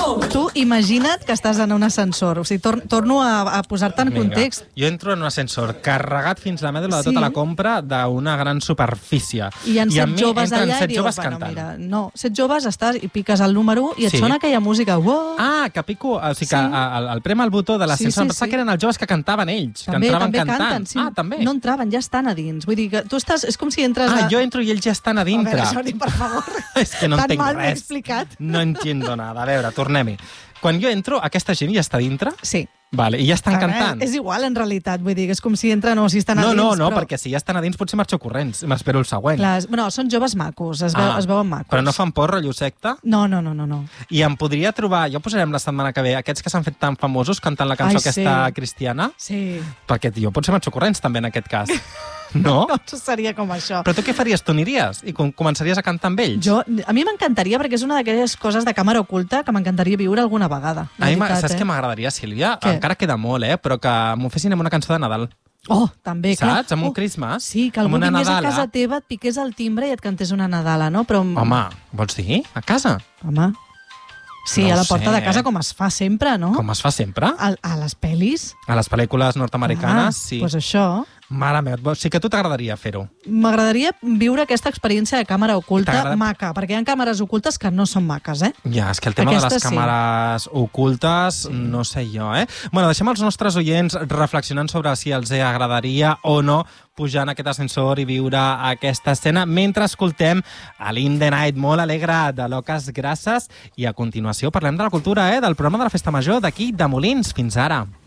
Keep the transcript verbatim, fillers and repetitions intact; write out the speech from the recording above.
Tu imagina't que estàs en un ascensor. O sigui, tor torno a, a posar-te en context. Jo entro en un ascensor carregat fins la mèdula de tota Sí. la compra d'una gran superfície. I hi ha I set amb mi joves entren allà set i dius, joves bueno, cantant. mira, no, set joves, estàs i piques el número i et Sí. sona aquella música. Uau! Ah, que pico... O sigui que Sí. el, el prem al botó de l'ascensor, Sí, sí, em pensava sí. que eren els joves que cantaven ells, També, que entraven també cantant. canten, sí. Ah, també. No entraven, ja estan a dins. Vull dir que tu estàs... És com si entres Ah, a... jo entro i ells ja estan a A dintre. veure, Jordi, per favor. És que no Tan entenc mal m'he res. explicat. No entiendo nada. A veure, tornem-hi. Quan jo entro, aquesta gent ja està dintre? Sí. Vale, i ja estan A veure, cantant? És igual, en realitat. Vull dir que és com si entren o si estan a No, dins. no, no, però... perquè si ja estan a dins potser marxo corrents. M'espero el següent. Clar, és- bueno, són joves macos, es, veu, Ah, es veuen macos. Però no fan por, rotllo secta? No, no, no, no, no. I em podria trobar, ja ho posarem la setmana que ve, aquests que s'han fet tan famosos cantant la cançó Ai, sí. aquesta cristiana, Sí. perquè jo potser marxo corrents també en aquest cas. No? No seria com això. Però tu què faries? Tu aniries? I com començaries a cantar amb ells? Jo, a mi m'encantaria, perquè és una d'aquelles coses de càmera oculta que m'encantaria viure alguna vegada. A mi, veritat, saps eh? què m'agradaria, Sílvia? Què? Encara queda molt, eh? Però que m'ho fessin amb una cançó de Nadal. Oh, també, clar. Saps? Amb un Oh, Christmas. Sí, que amb algú una vingués Nadala. a casa teva, et piqués el timbre i et cantés una Nadala, no? Però, Home, vols dir? A casa? Home. Sí, No a la ho porta sé. de casa, com es fa sempre, no? Com es fa sempre? A, a les pel·lis. A les pel·lícules nord-americanes, ah, sí. Doncs això. Mare meva, sí que a tu t'agradaria fer-ho. M'agradaria viure aquesta experiència de càmera oculta T'agrada? maca, perquè hi ha càmeres ocultes que no són maques, eh? Ja, és que el tema Aquesta de les sí. càmeres ocultes, Sí. no sé jo, eh? Bueno, deixem els nostres oients reflexionant sobre si els agradaria o no pujar en aquest ascensor i viure aquesta escena mentre escoltem a l'In the Night molt alegre de Loques Grasses i a continuació parlem de la cultura, eh? Del programa de la Festa Major d'aquí de Molins. Fins ara.